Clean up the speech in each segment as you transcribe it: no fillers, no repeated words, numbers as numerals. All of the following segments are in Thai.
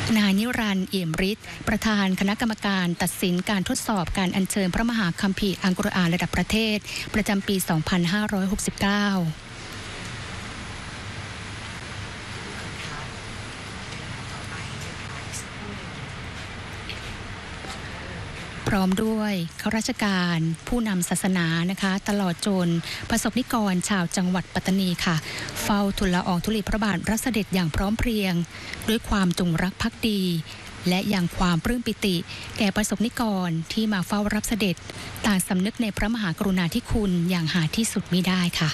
นายนิรันดร์ เอี่ยมฤทธิ์ประธานคณะกรรมการตัดสินการทดสอบการอัญเชิญพระมหาคัมภีร์อัลกุรอานระดับประเทศประจำปี 2569พร้อมด้วยข้าราชการผู้นำศาสนานะคะตลอดจนประสบนิกรชาวจังหวัดปัตตานีค่ะเฝ้าทูลละอองธุลีพระบาทรับเสด็จอย่างพร้อมเพรียงด้วยความจงรักภักดีและอย่างความปลื้มปิติแก่ประสบนิกรที่มาเฝ้ารับเสด็จต่างสำนึกในพระมหากรุณาธิคุณอย่างหาที่สุดมิได้ค่ะ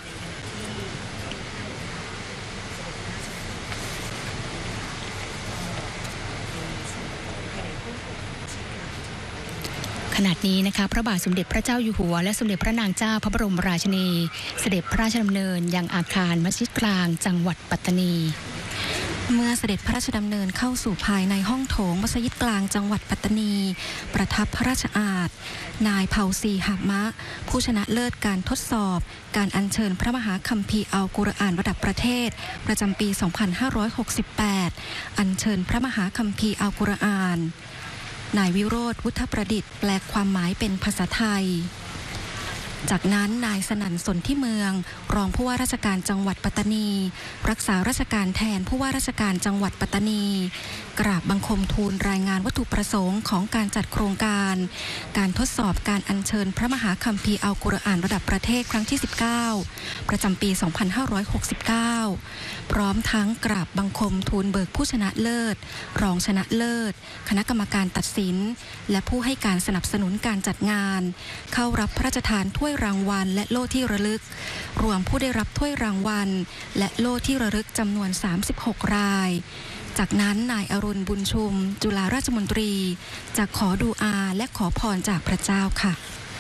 ขณะนี้นะคะพระบาทสมเด็จพระเจ้าอยู่หัวและสมเด็จพระนางเจ้าพระบรมราชินีเสด็จพระราชดำเนินยังอาคารมัสยิดกลางจังหวัดปัตตานีเมื่อเสด็จพระราชดำเนินเข้าสู่ภายในห้องโถงมัสยิดกลางจังหวัดปัตตานีประทับพระราชอาณนายเผ่าซีหามะผู้ชนะเลิศการทดสอบการอัญเชิญพระมหาคัมภีร์อัลกุรอานระดับประเทศประจำปี 2568 อัญเชิญพระมหาคัมภีร์อัลกุรอานนายวิโรธวุฒประดิษฐ์แปลความหมายเป็นภาษาไทยจากนั้นนายสนั่นสนธิเมืองรองผู้ว่าราชการจังหวัดปัตตานีรักษาราชการแทนผู้ว่าราชการจังหวัดปัตตานีกราบบังคมทูลรายงานวัตถุประสงค์ของการจัดโครงการการทดสอบการอัญเชิญพระมหาคัมภีร์อัลกุรอานระดับประเทศครั้งที่ 19 ประจำปี 2569 พร้อมทั้งกราบบังคมทูลเบิกผู้ชนะเลิศรองชนะเลิศคณะกรรมการตัดสินและผู้ให้การสนับสนุนการจัดงานเข้ารับพระราชทานถ้วยรางวัลและโล่ที่ระลึกรวมผู้ได้รับถ้วยรางวัลและโล่ที่ระลึกจำนวน36รายจากนั้นนายอรุณบุญชุมจุฬาราชมนตรีจะขอดูอาและขอพรจากพระเจ้าค่ะ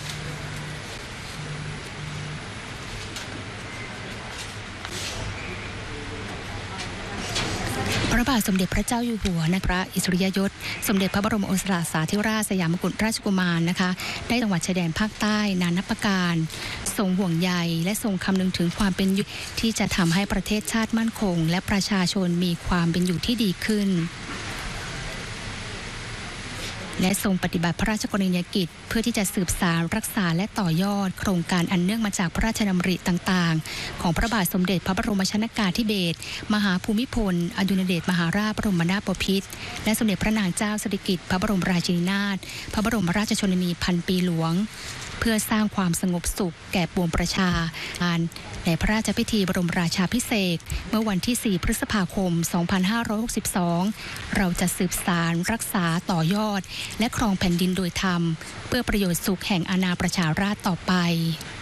พระบาทสมเด็จพระเจ้าอยู่หัวพระอิสริยยศสมเด็จพระบรมโอรสาธิราชสยามกุฎราชกุมารนะคะได้จังหวัดชายแดนภาคใต้นานับประการทรงห่วงใยและทรงคำนึงถึงความเป็นอยู่ที่จะทำให้ประเทศชาติมั่นคงและประชาชนมีความเป็นอยู่ที่ดีขึ้นและทรงปฏิบัติพระราชกรณียกิจเพื่อที่จะสืบสานรักษาและต่อยอดโครงการอันเนื่องมาจากพระราชดำริต่างๆของพระบาทสมเด็จพระบรมชนกาธิเบศรมหาภูมิพลอดุลยเดชมหาราชบรมนาถบพิตรและสมเด็จพระนางเจ้าสิริกิติ์พระบรมราชินีนาถพระบรมราชชนนีพันปีหลวงเพื่อสร้างความสงบสุขแก่ปวงประชาในพระราชพิธีบรมราชาภิเษกเมื่อวันที่ 4 พฤษภาคม 2562 เราจะสืบสานรักษาต่อยอดและครองแผ่นดินโดยธรรมเพื่อประโยชน์สุขแห่งอาณาประชาราษฎร์ต่อไป